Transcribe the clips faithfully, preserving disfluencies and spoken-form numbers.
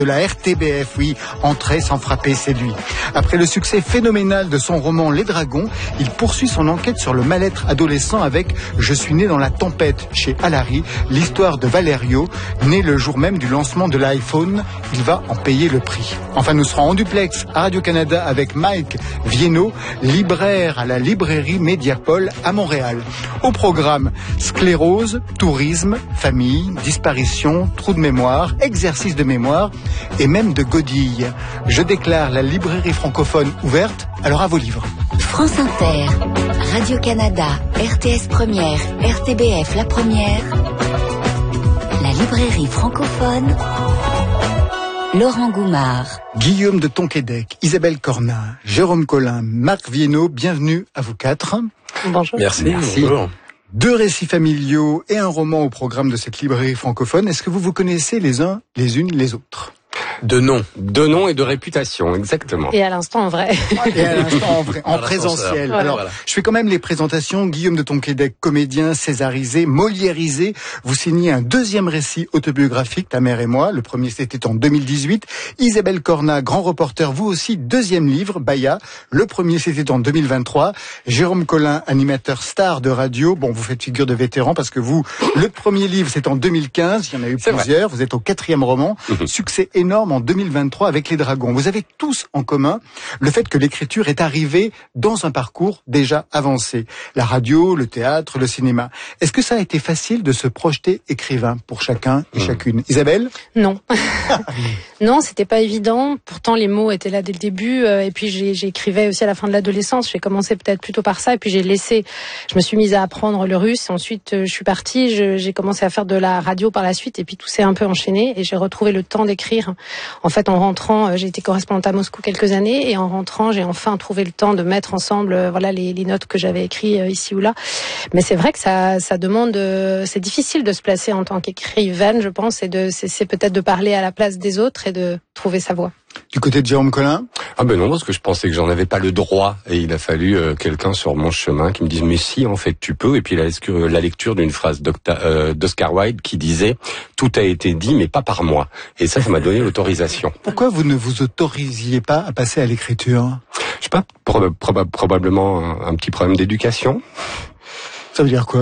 de la R T B F, oui, entrer sans frapper, c'est lui. Après le succès phénoménal de son roman Les Dragons, il poursuit son enquête sur le mal-être adolescent avec Je suis né dans la tempête chez Alary, l'histoire de Valerio, né le jour même du lancement de l'iPhone. Il va en payer le prix. Enfin, nous serons en duplex à Radio-Canada avec Mike Viennot, libraire à la librairie Mediapol à Montréal. Au programme, sclérose, tourisme, famille, disparition, trou de mémoire, exercice de mémoire et même de godille. Je déclare la librairie francophone ouverte, alors à vos livres. France Inter, Radio-Canada, R T S Première, R T B F La Première, la librairie francophone, Laurent Goumard. Guillaume de Tonquédec, Isabelle Cornat, Jérôme Collin, Marc Viennot, bienvenue à vous quatre. Bonjour. Merci. Merci. Bonjour. Deux récits familiaux et un roman au programme de cette librairie francophone. Est-ce que vous vous connaissez les uns, les unes, les autres ? De nom. De nom et de réputation, exactement. Et à l'instant en vrai. Et à l'instant en, vrai, en présentiel. Voilà. Alors, Voilà. je fais quand même les présentations. Guillaume de Tonquédec, comédien, césarisé, moliérisé. Vous signez un deuxième récit autobiographique, Ta mère et moi. Le premier, c'était en deux mille dix-huit. Isabelle Cornat, grand reporter, vous aussi, deuxième livre, Baya. Le premier, c'était en deux mille vingt-trois. Jérôme Collin, animateur star de radio. Bon, vous faites figure de vétéran parce que vous, le premier livre, c'est en deux mille quinze. Il y en a eu C'est plusieurs. Vrai. Vous êtes au quatrième roman. Mmh. Succès énorme en deux mille vingt-trois avec Les Dragons. Vous avez tous en commun le fait que l'écriture est arrivée dans un parcours déjà avancé. La radio, le théâtre, le cinéma. Est-ce que ça a été facile de se projeter écrivain pour chacun et mmh. chacune ? Isabelle ? Non. Non, c'était pas évident. Pourtant, les mots étaient là dès le début. Et puis, j'ai, j'écrivais aussi à la fin de l'adolescence. J'ai commencé peut-être plutôt par ça. Et puis, j'ai laissé... Je me suis mise à apprendre le russe. Ensuite, je suis partie. Je, j'ai commencé à faire de la radio par la suite. Et puis, tout s'est un peu enchaîné. Et j'ai retrouvé le temps d'écrire. En fait, en rentrant, j'ai été correspondante à Moscou quelques années. Et en rentrant, j'ai enfin trouvé le temps de mettre ensemble voilà, les, les notes que j'avais écrites ici ou là. Mais c'est vrai que ça, ça demande... C'est difficile de se placer en tant qu'écrivaine, je pense. Et de, c'est, c'est peut-être de parler à la place des autres et de trouver sa voix. Du côté de Jérôme Collin ? Ah ben non, parce que je pensais que j'en avais pas le droit et il a fallu euh, quelqu'un sur mon chemin qui me dise mais si en fait tu peux. Et puis la, la lecture d'une phrase euh, d'Oscar Wilde qui disait tout a été dit mais pas par moi. Et ça, ça m'a donné l'autorisation. Pourquoi vous ne vous autorisiez pas à passer à l'écriture ? Je sais pas, prob- prob- probablement un, un petit problème d'éducation. Ça veut dire quoi ?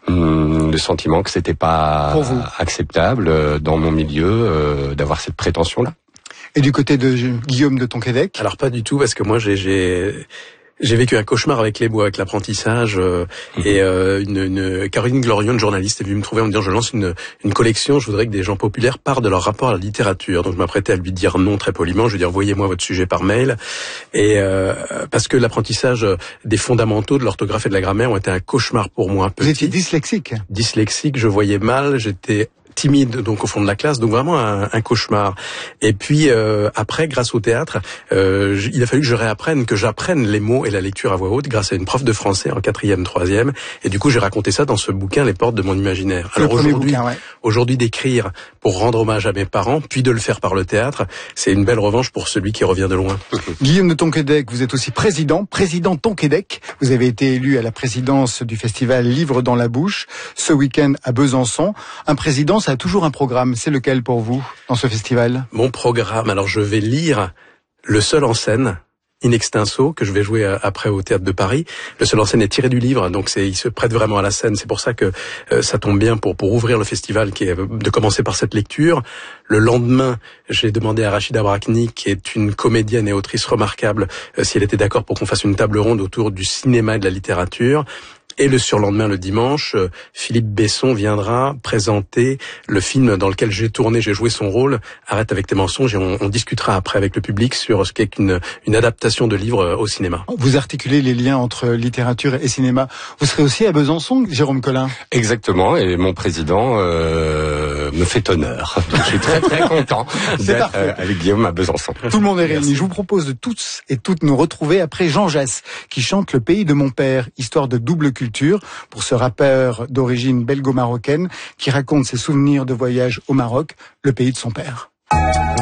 Le sentiment que c'était pas acceptable dans mon milieu euh, d'avoir cette prétention-là. Et du côté de Guillaume de Tonquédec ? Alors pas du tout, parce que moi j'ai j'ai j'ai vécu un cauchemar avec les mots, avec l'apprentissage euh, mmh. et euh, une, une Caroline Glorion, une journaliste, est venue me trouver en me disant je lance une une collection, je voudrais que des gens populaires parlent de leur rapport à la littérature. Donc je m'apprêtais à lui dire non très poliment, je lui dis envoyez-moi votre sujet par mail. Et euh, parce que l'apprentissage des fondamentaux de l'orthographe et de la grammaire ont été un cauchemar pour moi. Vous étiez dyslexique ? Dyslexique, je voyais mal, j'étais timide donc au fond de la classe, donc vraiment un, un cauchemar. Et puis euh, après, grâce au théâtre, euh, j- il a fallu que je réapprenne, que j'apprenne les mots et la lecture à voix haute grâce à une prof de français en quatrième, troisième. Et du coup, j'ai raconté ça dans ce bouquin, Les portes de mon imaginaire. Alors aujourd'hui, bouquin, ouais. aujourd'hui d'écrire pour rendre hommage à mes parents, puis de le faire par le théâtre, c'est une belle revanche pour celui qui revient de loin. Guillaume de Tonquédec, vous êtes aussi président, président Tonquédec. Vous avez été élu à la présidence du festival Livre dans la bouche ce week-end à Besançon. Un président, ça a toujours un programme. C'est lequel pour vous dans ce festival ? Mon programme, alors je vais lire Le Seul en scène, in extenso, que je vais jouer après au Théâtre de Paris. Le Seul en scène est tiré du livre, donc c'est, il se prête vraiment à la scène. C'est pour ça que euh, ça tombe bien pour pour ouvrir le festival, qui est de commencer par cette lecture. Le lendemain, j'ai demandé à Rachida Brakni, qui est une comédienne et autrice remarquable, euh, si elle était d'accord pour qu'on fasse une table ronde autour du cinéma et de la littérature. Et le surlendemain, le dimanche, Philippe Besson viendra présenter le film dans lequel j'ai tourné, j'ai joué son rôle, Arrête avec tes mensonges, et on, on discutera après avec le public sur ce qu'est une, une adaptation de livre au cinéma. Vous articulez les liens entre littérature et cinéma. Vous serez aussi à Besançon, Jérôme Collin ? Exactement, et mon président euh, me fait honneur. Donc, je suis très très content d'être euh, avec Guillaume à Besançon. Tout le monde est réuni. Je vous propose de tous et toutes nous retrouver après Jean Jass, qui chante Le pays de mon père, histoire de double culture, pour ce rappeur d'origine belgo-marocaine qui raconte ses souvenirs de voyage au Maroc, le pays de son père.